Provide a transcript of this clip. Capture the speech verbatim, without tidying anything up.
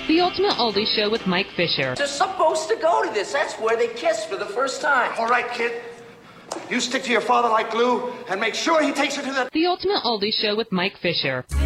The Ultimate Oldie Show with Mike Fisher. They're supposed to go to this. That's where they kiss for the first time. All right, kid. You stick to your father like glue and make sure he takes her to the... The Ultimate Oldie Show with Mike Fisher.